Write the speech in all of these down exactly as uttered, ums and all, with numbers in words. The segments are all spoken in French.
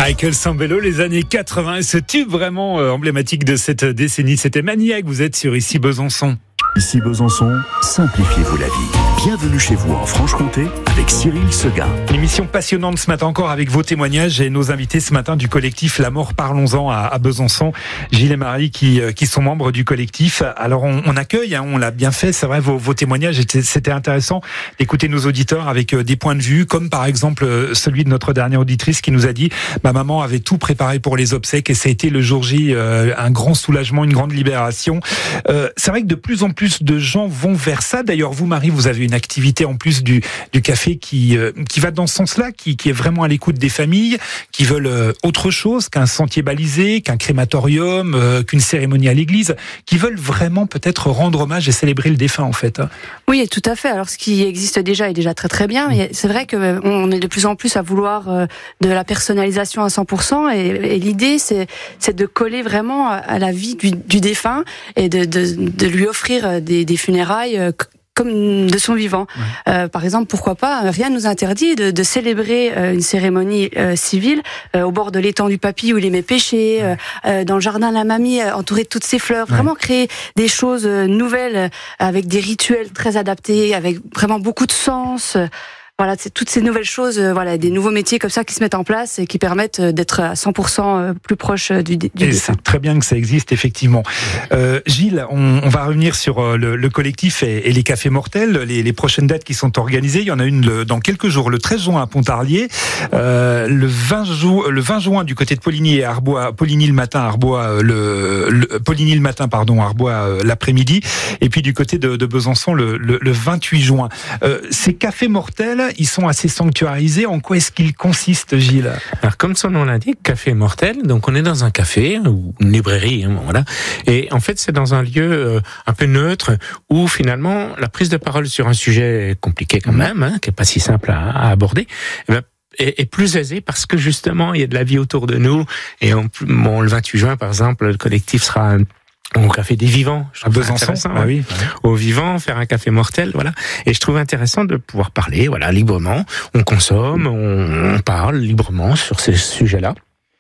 Michael Sambello, les années quatre-vingts, ce tube vraiment euh, emblématique de cette décennie, c'était Maniac. Vous êtes sur Ici Besançon. Ici Besançon, simplifiez-vous la vie. Bienvenue chez vous en Franche-Comté avec Cyril Seguin. Une émission passionnante ce matin encore avec vos témoignages et nos invités ce matin du collectif La Mort Parlons-en à, à Besançon. Gilles et Marie qui, qui sont membres du collectif. Alors on, on accueille, hein, on l'a bien fait, c'est vrai, vos, vos témoignages, étaient, c'était intéressant d'écouter nos auditeurs avec des points de vue, comme par exemple celui de notre dernière auditrice qui nous a dit « Ma maman avait tout préparé pour les obsèques et ça a été le jour J, euh, un grand soulagement, une grande libération. Euh, » C'est vrai que de plus en plus de gens vont vers ça. D'ailleurs, vous, Marie, vous avez une activité en plus du, du café qui, euh, qui va dans ce sens-là, qui, qui est vraiment à l'écoute des familles, qui veulent euh, autre chose qu'un sentier balisé, qu'un crématorium, euh, qu'une cérémonie à l'église, qui veulent vraiment peut-être rendre hommage et célébrer le défunt, en fait. Oui, tout à fait. Alors, ce qui existe déjà est déjà très très bien, mais c'est vrai que on est de plus en plus à vouloir euh, de la personnalisation à cent pour cent, et, et l'idée, c'est, c'est de coller vraiment à la vie du, du défunt et de, de, de lui offrir des, des funérailles euh, comme de son vivant. Ouais. Euh, par exemple, pourquoi pas, rien ne nous interdit de, de célébrer euh, une cérémonie euh, civile euh, au bord de l'étang du papy où il aimait pêcher, ouais. euh, dans le jardin de la mamie, euh, entouré de toutes ses fleurs. Ouais. Vraiment créer des choses euh, nouvelles, euh, avec des rituels très adaptés, avec vraiment beaucoup de sens. Euh, Voilà, c'est toutes ces nouvelles choses, euh, voilà, des nouveaux métiers comme ça qui se mettent en place et qui permettent d'être à cent pour cent plus proche du, du et défunt. C'est très bien que ça existe, effectivement. Euh, Gilles, on, on va revenir sur le, le collectif et, et les cafés mortels, les, les prochaines dates qui sont organisées. Il y en a une le, dans quelques jours, le treize juin à Pontarlier, euh, le, vingt ju- le vingt juin du côté de Poligny et Arbois, Poligny le matin, Arbois le, le Poligny le matin, pardon, Arbois l'après-midi, et puis du côté de, de Besançon le, le, le vingt-huit juin. Euh, ces cafés mortels, ils sont assez sanctuarisés. En quoi est-ce qu'ils consistent, Gilles ? Alors, comme son nom l'indique, café mortel. Donc, on est dans un café ou une librairie, hein, voilà. Et en fait, c'est dans un lieu euh, un peu neutre où finalement la prise de parole sur un sujet compliqué quand même, hein, qui est pas si simple à, à aborder, eh ben, est, est plus aisée parce que justement il y a de la vie autour de nous. Et on, bon, le vingt-huit juin, par exemple, le collectif sera au café des vivants, je trouve à Besançon, ah oui, ouais. Au vivant, faire un café mortel, voilà. Et je trouve intéressant de pouvoir parler, voilà, librement. On consomme, on, on parle librement sur ces sujets-là.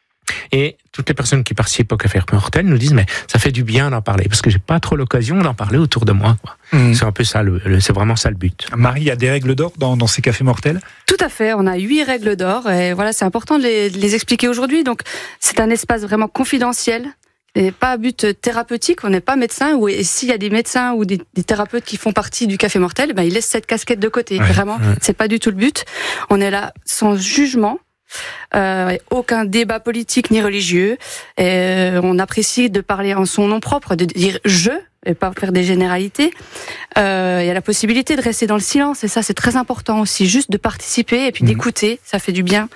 Et toutes les personnes qui participent au café mortel nous disent, mais ça fait du bien d'en parler, parce que j'ai pas trop l'occasion d'en parler autour de moi, quoi. Mmh. C'est un peu ça, le, le, c'est vraiment ça le but. Marie, il y a des règles d'or dans, dans ces cafés mortels ? Tout à fait, on a huit règles d'or, et voilà, c'est important de les, de les expliquer aujourd'hui. Donc, c'est un espace vraiment confidentiel. Et pas à but thérapeutique, on n'est pas médecin, ou et s'il y a des médecins ou des, des thérapeutes qui font partie du café mortel, ben ils laissent cette casquette de côté. Ouais, vraiment, ouais. C'est pas du tout le but. On est là sans jugement, euh, aucun débat politique ni religieux. Et on apprécie de parler en son nom propre, de dire je et pas faire des généralités. Euh, il y a la possibilité de rester dans le silence, et ça c'est très important aussi, juste de participer et puis mmh. d'écouter, ça fait du bien.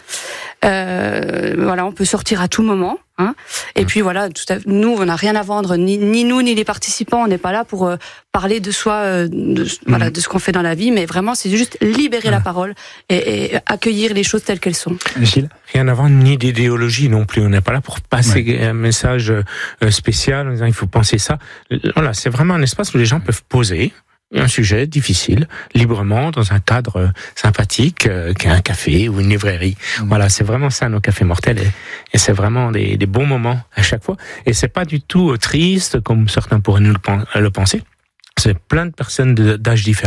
Euh, voilà, on peut sortir à tout moment. Hein. Et mmh. puis voilà, tout à, nous on n'a rien à vendre, ni, ni nous ni les participants, on n'est pas là pour euh, parler de soi, euh, de, mmh. voilà, de ce qu'on fait dans la vie, mais vraiment c'est juste libérer mmh. la parole et, et accueillir les choses telles qu'elles sont. Gilles ? Rien à vendre, ni d'idéologie non plus. On n'est pas là pour passer ouais. un message spécial en disant il faut penser ça. Voilà, c'est vraiment un espace où les gens peuvent poser un sujet difficile, librement, dans un cadre sympathique, euh, qu'un café ou une librairie. Mmh. Voilà, c'est vraiment ça, nos cafés mortels, et, et c'est vraiment des, des bons moments à chaque fois. Et c'est pas du tout triste, comme certains pourraient nous le, le penser. C'est plein de personnes d'âges différents.